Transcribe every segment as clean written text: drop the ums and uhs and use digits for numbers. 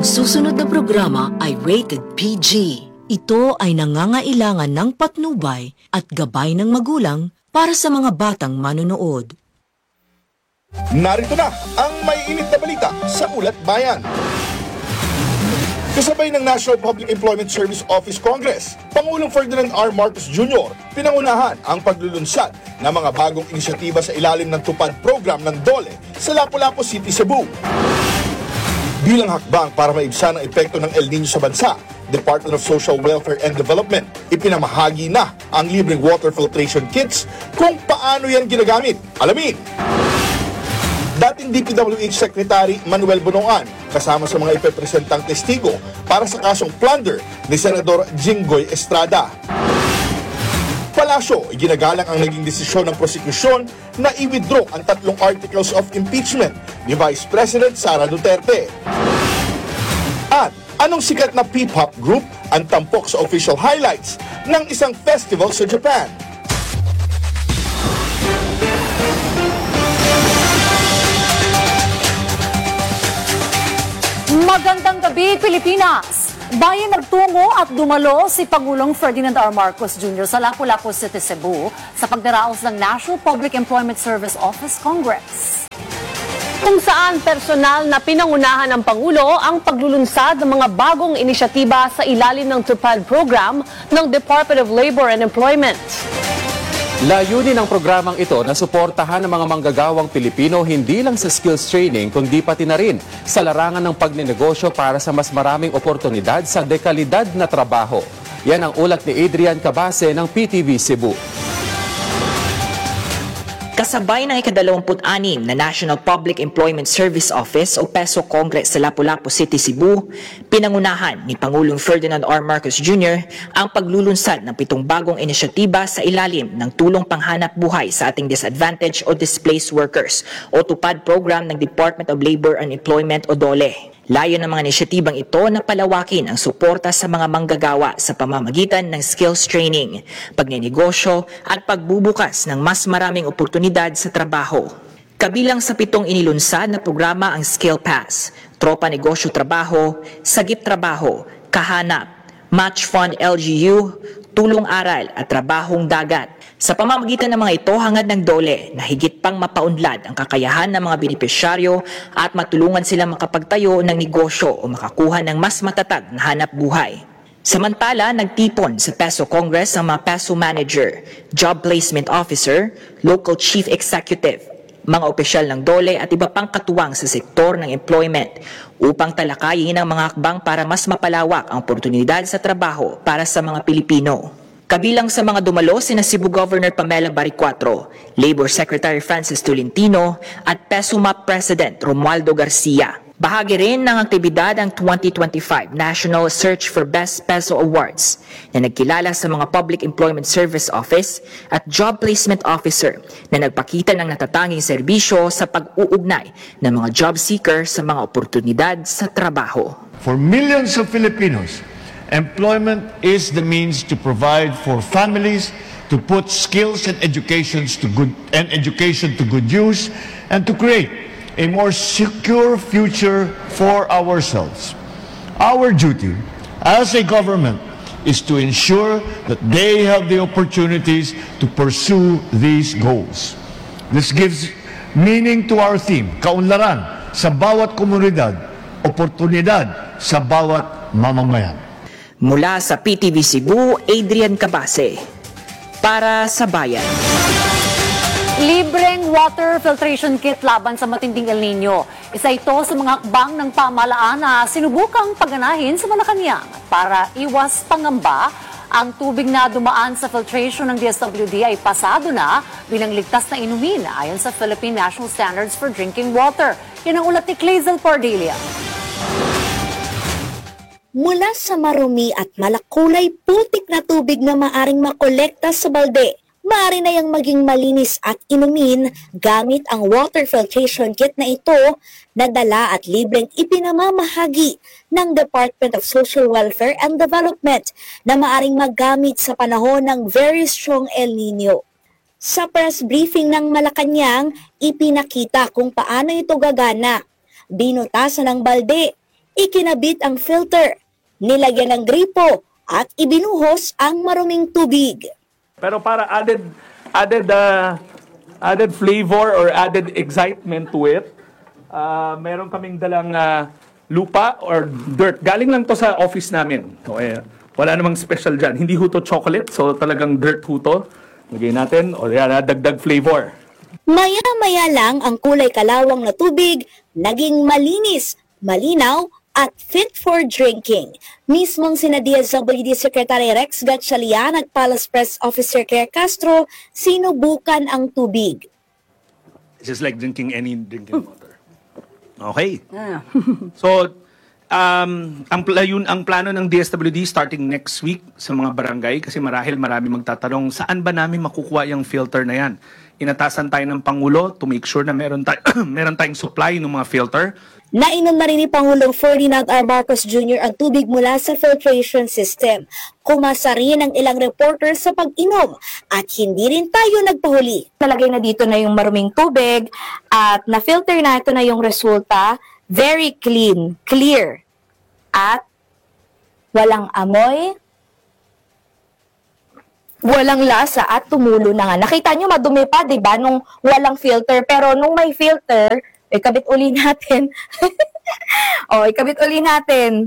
Ang susunod na programa ay rated PG. Ito ay nangangailangan ng patnubay at gabay ng magulang para sa mga batang manonood. Narito na ang may init na balita sa Ulat Bayan. Kasabay ng National Public Employment Service Office Congress, Pangulong Ferdinand R. Marcos Jr. pinangunahan ang paglulunsad ng mga bagong inisyatiba sa ilalim ng tupad program ng DOLE sa Lapu-Lapu City, Cebu. Bilang hakbang para maibsan ang epekto ng El Nino sa bansa, Department of Social Welfare and Development ipinamahagi na ang libreng water filtration kits kung paano yan ginagamit. Alamin! Dating DPWH Secretary Manuel Bonoan kasama sa mga ipepresentang testigo para sa kasong plunder ni Senador Jinggoy Estrada. Palasyo, ginagalang ang naging desisyon ng prosekusyon na i-withdraw ang 3 articles of impeachment ni Vice President Sara Duterte. At anong sikat na P-pop group ang tampok sa official highlights ng isang festival sa Japan? Magandang gabi, Pilipinas! Bayan nagtungo at dumalo si Pangulong Ferdinand R. Marcos Jr. sa Lapu-Lapu City, Cebu sa pagdaraos ng National Public Employment Service Office Congress. Kung saan personal na pinangunahan ng Pangulo ang paglulunsad ng mga bagong inisyatiba sa ilalim ng TUPAD program ng Department of Labor and Employment. Layunin ng programang ito na suportahan ng mga manggagawang Pilipino hindi lang sa skills training kundi pati na rin sa larangan ng pagnenegosyo para sa mas maraming oportunidad sa dekalidad na trabaho. Yan ang ulat ni Adrian Cabase ng PTV Cebu. Kasabay ng ika-26 na National Public Employment Service Office o PESO Congress sa Lapu-Lapu City, Cebu, pinangunahan ni Pangulong Ferdinand R. Marcos Jr. ang paglulunsad ng 7 bagong inisyatiba sa ilalim ng tulong panghanap buhay sa ating disadvantaged o displaced workers o TUPAD program ng Department of Labor and Employment o DOLE. Layo ng mga inisyatibang ito na palawakin ang suporta sa mga manggagawa sa pamamagitan ng skills training, pagnenegosyo at pagbubukas ng mas maraming oportunidad sa trabaho. Kabilang sa 7 inilunsad na programa ang Skill Pass, Tropa Negosyo Trabaho, Sagip Trabaho, Kahanap, Match Fund LGU, Tulong Aral at Trabahong Dagat. Sa pamamagitan ng mga ito, hangad ng DOLE na higit pang mapaunlad ang kakayahan ng mga benepisyaryo at matulungan sila makapagtayo ng negosyo o makakuha ng mas matatag na hanap buhay. Samantala, nagtipon sa PESO Congress ang mga PESO Manager, Job Placement Officer, Local Chief Executive, mga opisyal ng DOLE at iba pang katuwang sa sektor ng employment upang talakayin ang mga hakbang para mas mapalawak ang oportunidad sa trabaho para sa mga Pilipino. Kabilang sa mga dumalo sina Cebu Governor Pamela Baricuatro, Labor Secretary Francis Tolentino at PESUMAP President Romualdo Garcia. Bahagi rin ng aktibidad ang 2025 National Search for Best PESO Awards na nagkilala sa mga Public Employment Service Office at Job Placement Officer na nagpakita ng natatanging serbisyo sa pag-uugnay ng mga job seeker sa mga oportunidad sa trabaho. For millions of Filipinos, employment is the means to provide for families, to put skills and education to good use, and to create a more secure future for ourselves. Our duty as a government is to ensure that they have the opportunities to pursue these goals. This gives meaning to our theme, kaunlaran sa bawat komunidad, oportunidad sa bawat mamamayan. Mula sa PTV Cebu, Adrian Cabase, para sa Bayan. Libreng water filtration kit laban sa matinding El Nino. Isa ito sa mga hakbang ng pamahalaan na sinubukang pagganahin sa Malacanang. Para iwas pangamba, ang tubig na dumaan sa filtration ng DSWD ay pasado na bilang ligtas na inumin ayon sa Philippine National Standards for Drinking Water. Yan ang ulat ni Clazel Cordelia. Mula sa marumi at malakulay putik na tubig na maaring makolekta sa balde, maaari na yang maging malinis at inumin gamit ang water filtration kit na ito na dala at libreng ipinamamahagi ng Department of Social Welfare and Development na maaring magamit sa panahon ng very strong El Nino. Sa press briefing ng Malacanang, ipinakita kung paano ito gagana. Binutasan ng balde, ikinabit ang filter, nilagyan ng gripo at ibinuhos ang maruming tubig. Pero para added flavor or added excitement to it, meron kaming dalang lupa or dirt. Galing lang to sa office namin. Okay. Wala namang special dyan. Hindi ho to chocolate, so talagang dirt ho to. Lagay natin, o yan, dagdag flavor. Maya-maya lang ang kulay kalawang na tubig, naging malinis, malinaw, at fit for drinking. Mismong sina DSWD Secretary Rex Gatchalian at Palace Press Officer Claire Castro sinubukan ang tubig. It's just like drinking any drinking water. Okay. So, ang plano ng DSWD starting next week sa mga barangay, kasi marahil marami magtatanong, saan ba namin makukuha yung filter na yan? Inatasan tayo ng Pangulo to make sure na meron tayong supply ng mga filter. Nainom na rin ni Pangulong Ferdinand R. Marcos Jr. ang tubig mula sa filtration system. Kumasa rin ang ilang reporter sa pag-inom at hindi rin tayo nagpahuli. Nalagay na dito na yung maruming tubig at na-filter na ito na yung resulta. Very clean, clear, at walang amoy, walang lasa at tumulo na nga. Nakita nyo madumi pa, di ba, nung walang filter. Pero nung may filter, ikabit uli natin. Ikabit uli natin.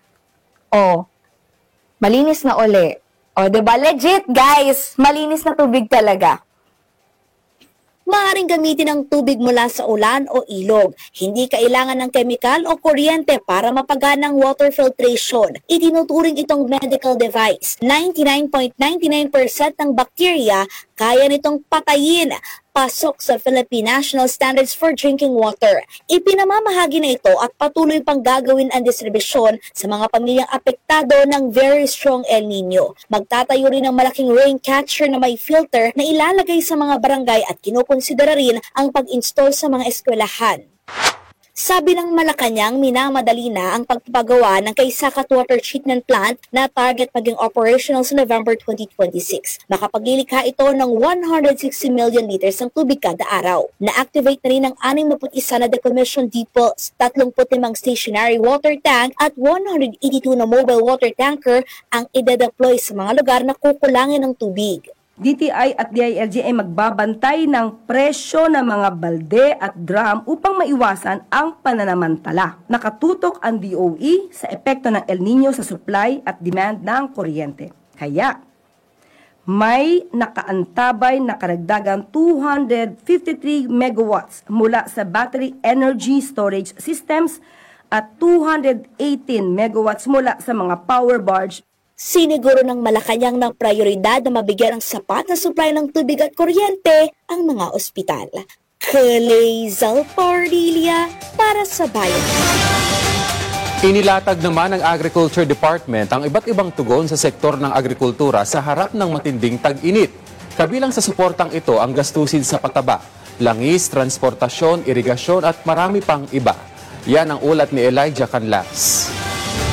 Malinis na uli. Di ba? Legit, guys. Malinis na tubig talaga. Maaaring gamitin ang tubig mula sa ulan o ilog. Hindi kailangan ng kemikal o kuryente para mapagana ang water filtration. Itinuturing itong medical device. 99.99% ng bacteria kaya nitong patayin. Pasok sa Philippine National Standards for Drinking Water. Ipinamamahagi na ito at patuloy pang gagawin ang distribusyon sa mga pamilyang apektado ng very strong El Nino. Magtatayo rin ng malaking rain catcher na may filter na ilalagay sa mga barangay at kinukonsidera rin ang pag-install sa mga eskwelahan. Sabi ng Malacanang, minamadali na ang pagpapagawa ng Kaysakat Water Treatment Plant na target maging operational sa November 2026. Makapaglilikha ito ng 160 million liters ng tubig kada araw. Na-activate na rin ang 61 na decommissioned depots, 35 stationary water tank at 182 na mobile water tanker ang ide-deploy sa mga lugar na kukulangin ng tubig. DTI at DILG ay magbabantay ng presyo ng mga balde at drum upang maiwasan ang pananamantala. Nakatutok ang DOE sa epekto ng El Nino sa supply at demand ng kuryente. Kaya, may nakaantabay na karagdagang 253 megawatts mula sa battery energy storage systems at 218 megawatts mula sa mga power barge. Siniguro ng Malacanang ng prioridad na mabigyan ng sapat na supply ng tubig at kuryente ang mga ospital. Kalezal Pardilia para sa bayan. Inilatag naman ng Agriculture Department ang iba't ibang tugon sa sektor ng agrikultura sa harap ng matinding tag-init. Kabilang sa suportang ito ang gastusin sa pataba, langis, transportasyon, irigasyon at marami pang iba. Yan ang ulat ni Elijah Canlas.